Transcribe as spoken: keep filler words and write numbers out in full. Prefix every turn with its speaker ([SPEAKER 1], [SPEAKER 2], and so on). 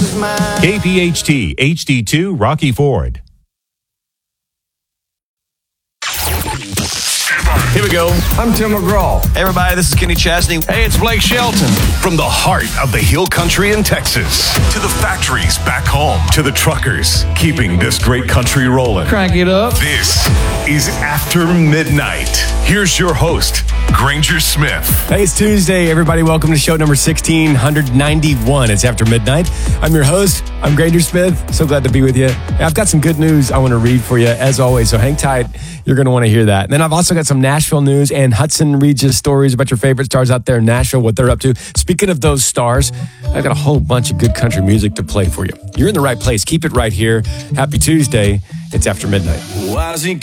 [SPEAKER 1] K P H T H D two Rocky Ford.
[SPEAKER 2] Here we go.
[SPEAKER 3] I'm Tim McGraw.
[SPEAKER 2] Hey, everybody, this is Kenny Chesney.
[SPEAKER 3] Hey, it's Blake Shelton.
[SPEAKER 4] From the heart of the Hill Country in Texas to the factories back home to the truckers keeping this great country rolling.
[SPEAKER 3] Crank it up.
[SPEAKER 4] This is After Midnight. Here's your host, Granger Smith.
[SPEAKER 5] Hey, it's Tuesday, everybody. Welcome to show number sixteen ninety-one. It's After Midnight. I'm your host. I'm Granger Smith. So glad to be with you. I've got some good news I want to read for you, as always, so hang tight. You're going to want to hear that. And then I've also got some Nashville news, and Hudson reads you stories about your favorite stars out there in Nashville, what they're up to. Speaking of those stars, I've got a whole bunch of good country music to play for you. You're in the right place. Keep it right here. Happy Tuesday. It's After Midnight.
[SPEAKER 3] Why does he